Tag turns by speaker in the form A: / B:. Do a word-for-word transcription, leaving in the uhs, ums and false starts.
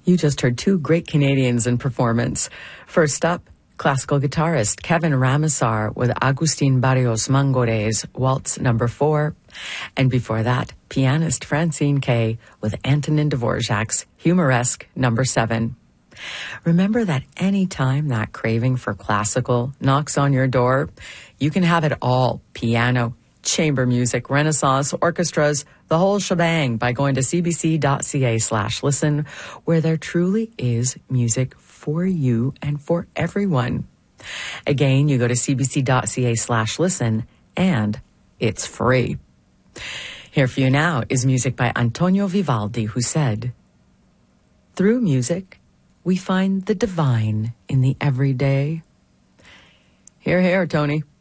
A: You just heard two great Canadians in performance. First up, classical guitarist Kevin Ramasar with Agustin Barrios Mangore's Waltz Number Four. And before that, pianist Francine Kay with Antonin Dvorak's Humoresque Number Seven. Remember that any time that craving for classical knocks on your door, you can have it all: piano, chamber music, Renaissance, orchestras, the whole shebang, by going to cbc.ca slash listen, where there truly is music for you and for everyone. Again, you go to cbc.ca slash listen, and it's free. Here for you now is music by Antonio Vivaldi, who said, "Through music, we find the divine in the everyday." Here, here, Tony.